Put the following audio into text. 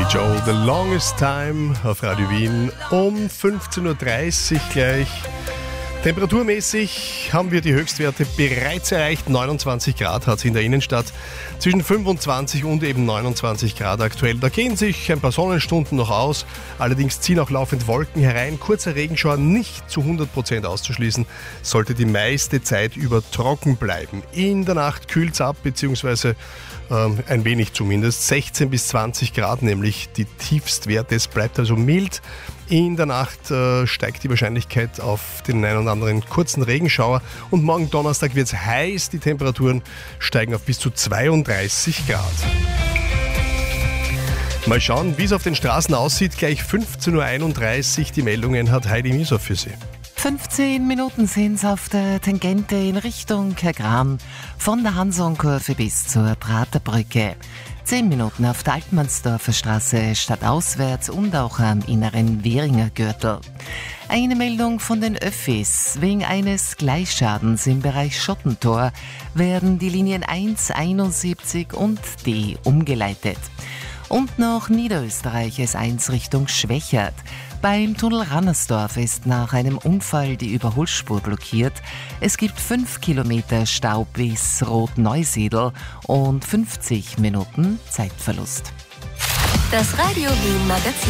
Joe, The Longest Time auf Radio Wien um 15.30 Uhr gleich. Temperaturmäßig haben wir die Höchstwerte bereits erreicht. 29 Grad hat es in der Innenstadt. Zwischen 25 und eben 29 Grad aktuell. Da gehen sich ein paar Sonnenstunden noch aus. Allerdings ziehen auch laufend Wolken herein. Kurzer Regenschauer nicht zu 100% auszuschließen. Sollte die meiste Zeit über trocken bleiben. In der Nacht kühlt es ab, beziehungsweise ein wenig zumindest. 16 bis 20 Grad nämlich die Tiefstwerte. Es bleibt also mild. In der Nacht steigt die Wahrscheinlichkeit auf den einen oder anderen kurzen Regenschauer. Und morgen Donnerstag wird es heiß. Die Temperaturen steigen auf bis zu 32 Grad. Mal schauen, wie es auf den Straßen aussieht. Gleich 15.31 Uhr. Die Meldungen hat Heidi Mieser für Sie. 15 Minuten sind es auf der Tangente in Richtung Kergram, von der Hansonkurve bis zur Praterbrücke. 10 Minuten auf der Altmannsdorfer Straße stadtauswärts und auch am inneren Währinger Gürtel. Eine Meldung von den Öffis. Wegen eines Gleisschadens im Bereich Schottentor werden die Linien 1, 71 und D umgeleitet. Und noch Niederösterreich S1 Richtung Schwächert. Beim Tunnel Rannersdorf ist nach einem Unfall die Überholspur blockiert. Es gibt 5 Kilometer Stau bis Rot-Neusiedl und 50 Minuten Zeitverlust. Das Radio Wien Magazin.